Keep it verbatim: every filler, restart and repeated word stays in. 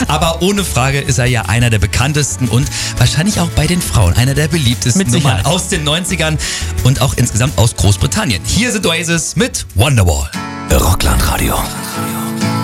Aber ohne Frage ist er ja einer der bekanntesten und wahrscheinlich auch bei den Frauen einer der beliebtesten Nummern aus den neunzigern und auch insgesamt aus Großbritannien. Hier sind Oasis mit Wonderwall. Rockland Radio.